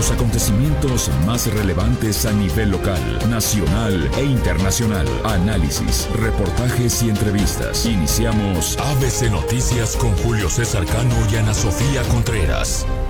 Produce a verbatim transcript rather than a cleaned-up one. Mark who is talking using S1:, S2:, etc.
S1: los acontecimientos más relevantes a nivel local, nacional e internacional. Análisis, reportajes y entrevistas. Iniciamos A B C Noticias con Julio César Cano y Ana Sofía Contreras.